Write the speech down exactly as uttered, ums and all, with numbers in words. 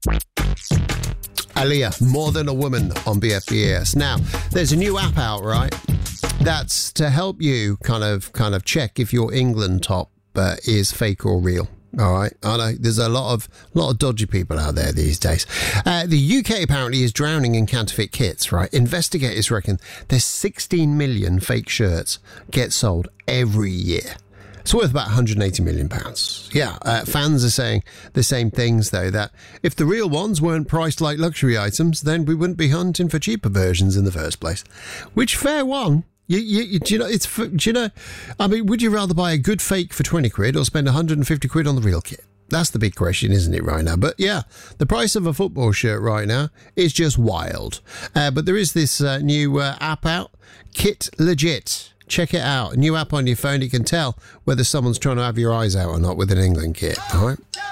Aaliyah, More Than a Woman on B F B S. Now, there's a new app out, right? That's to help you kind of kind of check if your England top uh, is fake or real. All right, I know there's a lot of lot of dodgy people out there these days. Uh, the U K apparently is drowning in counterfeit kits, right? Investigators reckon there's sixteen million fake shirts get sold every year. It's worth about one hundred eighty million pounds. Yeah, uh, fans are saying the same things, though, that if the real ones weren't priced like luxury items, then we wouldn't be hunting for cheaper versions in the first place. Which, fair one. You, you, you, do you know, it's, do you know, I mean, would you rather buy a good fake for twenty quid or spend one hundred fifty quid on the real kit? That's the big question, isn't it, right now? But yeah, the price of a football shirt right now is just wild. Uh, but there is this uh, new uh, app out, Kit Legit. Check it out. A new app on your phone. You can tell whether someone's trying to have your eyes out or not with an England kit. All right.